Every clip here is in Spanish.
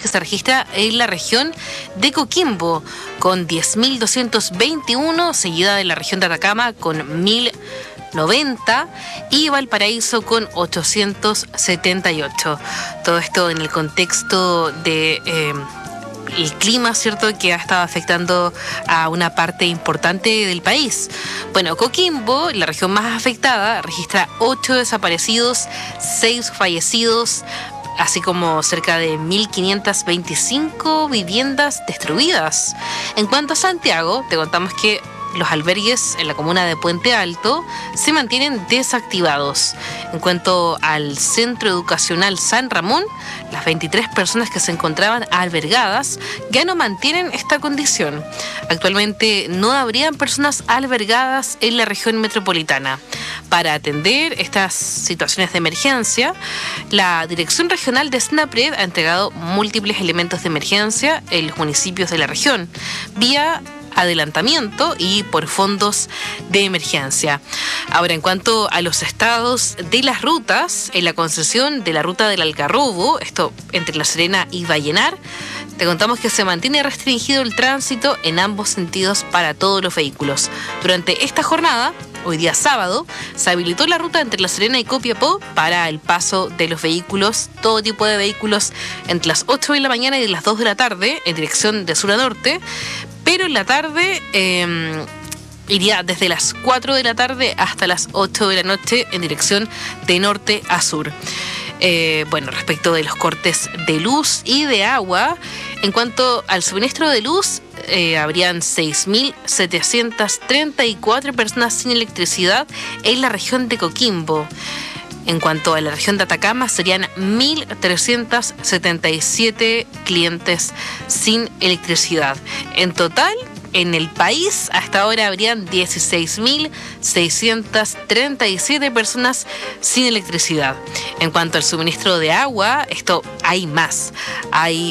que se registra en la región de Coquimbo, con 10.221, seguida de la región de Atacama con 1.090 y Valparaíso con 878. Todo esto en el contexto de el clima, ¿cierto?, que ha estado afectando a una parte importante del país. Bueno, Coquimbo, la región más afectada, registra 8 desaparecidos, 6 fallecidos, así como cerca de 1.525 viviendas destruidas. En cuanto a Santiago, te contamos que los albergues en la comuna de Puente Alto se mantienen desactivados. En cuanto al Centro Educacional San Ramón, las 23 personas que se encontraban albergadas ya no mantienen esta condición. Actualmente no habrían personas albergadas en la región metropolitana. Para atender estas situaciones de emergencia, la Dirección Regional de SNAPRED ha entregado múltiples elementos de emergencia en los municipios de la región, vía adelantamiento y por fondos de emergencia. Ahora, en cuanto a los estados de las rutas, en la concesión de la ruta del Algarrobo, esto entre La Serena y Vallenar, te contamos que se mantiene restringido el tránsito en ambos sentidos para todos los vehículos. Durante esta jornada, hoy día sábado, se habilitó la ruta entre La Serena y Copiapó para el paso de los vehículos, todo tipo de vehículos, entre las 8 de la mañana y las 2 de la tarde, en dirección de sur a norte, pero en la tarde iría desde las 4 de la tarde hasta las 8 de la noche en dirección de norte a sur. Bueno, respecto de los cortes de luz y de agua, en cuanto al suministro de luz, habrían 6.734 personas sin electricidad en la región de Coquimbo. En cuanto a la región de Atacama, serían 1.377 clientes sin electricidad. En total, en el país, hasta ahora habrían 16.637 personas sin electricidad. En cuanto al suministro de agua, esto hay más. Hay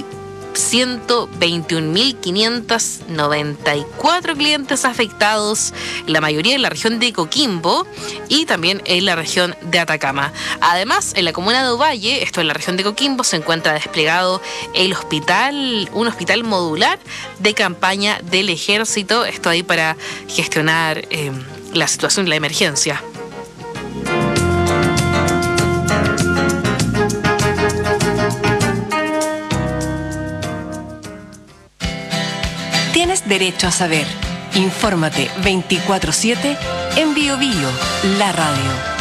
121.594 clientes afectados, la mayoría en la región de Coquimbo y también en la región de Atacama. Además, en la comuna de Ovalle, esto en la región de Coquimbo, se encuentra desplegado un hospital modular de campaña del ejército, esto ahí para gestionar la situación, la emergencia. Tienes derecho a saber. Infórmate 24/7 en Bio Bio, la radio.